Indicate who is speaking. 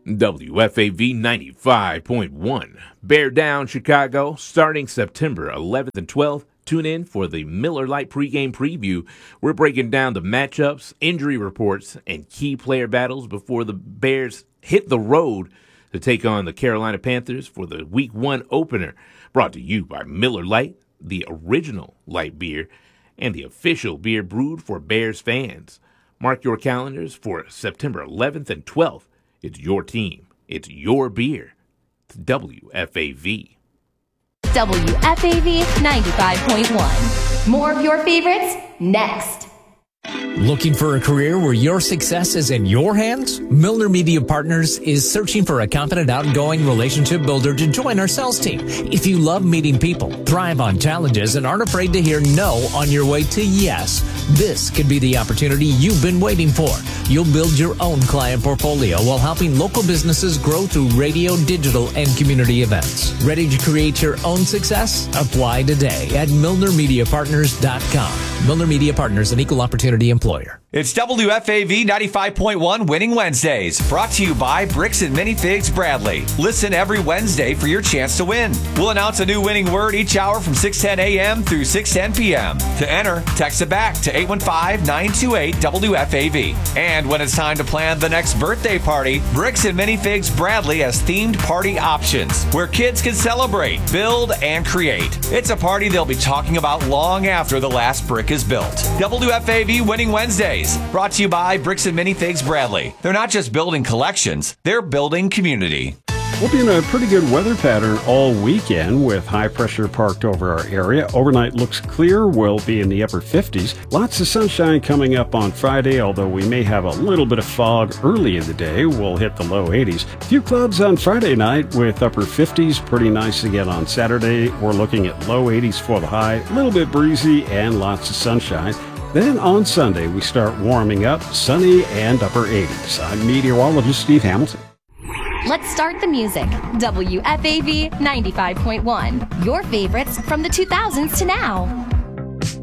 Speaker 1: WFAV 95.1. Bear Down, Chicago, starting September 11th and 12th. Tune in for the Miller Lite pregame preview. We're breaking down the matchups, injury reports, and key player battles before the Bears hit the road to take on the Carolina Panthers for the Week 1 opener. Brought to you by Miller Lite, the original light beer, and the official beer brewed for Bears fans. Mark your calendars for September 11th and 12th. It's your team. It's your beer. It's WFAV.
Speaker 2: WFAV 95.1. More of your favorites next.
Speaker 3: Looking for a career where your success is in your hands? Milner Media Partners is searching for a confident, outgoing relationship builder to join our sales team. If you love meeting people, thrive on challenges, and aren't afraid to hear no on your way to yes, this could be the opportunity you've been waiting for. You'll build your own client portfolio while helping local businesses grow through radio, digital, and community events. Ready to create your own success? Apply today at MilnerMediaPartners.com. Milner Media Partners, an equal opportunity employer.
Speaker 4: It's WFAV 95.1 Winning Wednesdays, brought to you by Bricks and Minifigs Bradley. Listen every Wednesday for your chance to win. We'll announce a new winning word each hour from 6:10 a.m. through 6:10 p.m. To enter, text it back to 815-928-WFAV. And when it's time to plan the next birthday party, Bricks and Minifigs Bradley has themed party options where kids can celebrate, build, and create. It's a party they'll be talking about long after the last brick is built. WFAV Winning Wednesdays, brought to you by Bricks and Minifigs Bradley. They're not just building collections, they're building community.
Speaker 5: We'll be in a pretty good weather pattern all weekend with high pressure parked over our area. Overnight looks clear. We'll be in the upper 50s. Lots of sunshine coming up on Friday, although we may have a little bit of fog early in the day. We'll hit the low 80s. A few clouds on Friday night with upper 50s. Pretty nice again on Saturday. We're looking at low 80s for the high. A little bit breezy and lots of sunshine. Then on Sunday, we start warming up, sunny and upper 80s. I'm meteorologist Steve Hamilton.
Speaker 2: Let's start the music. WFAV 95.1. Your favorites from the 2000s to now.